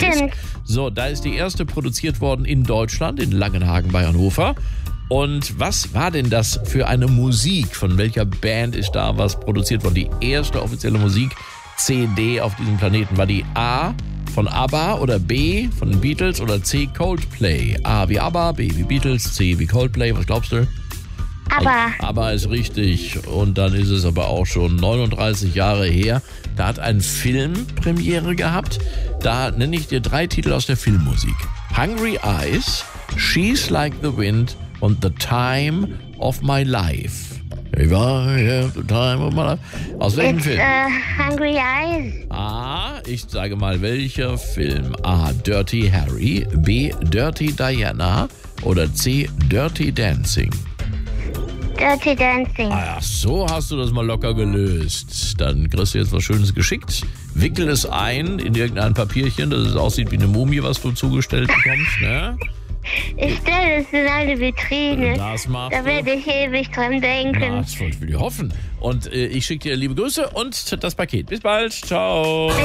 Stimmt. So, da ist die erste produziert worden in Deutschland, in Langenhagen bei Hannover. Und was war denn das für eine Musik? Von welcher Band ist da was produziert worden? Die erste offizielle Musik-CD auf diesem Planeten. War die A von ABBA oder B von den Beatles oder C Coldplay? A wie ABBA, B wie Beatles, C wie Coldplay. Was glaubst du? ABBA ist richtig. Und dann ist es aber auch schon 39 Jahre her. Da hat ein Film Premiere gehabt. Da nenne ich dir 3 Titel aus der Filmmusik. Hungry Eyes, She's Like the Wind und The Time of My Life. If I have the time of my life. Aus welchem Film? Hungry Eyes. A, ich sage mal, welcher Film? A, Dirty Harry, B, Dirty Diana oder C, Dirty Dancing? Dirty Dancing. Ach, so hast du das mal locker gelöst. Dann kriegst du jetzt was Schönes geschickt. Wickel es ein in irgendein Papierchen, dass es aussieht wie eine Mumie, was du zugestellt bekommst, ne? Ich stelle es in eine Vitrine. Das machst Da werde ich ewig dran denken. Na, das will ich hoffen. Und ich schicke dir liebe Grüße und das Paket. Bis bald. Ciao.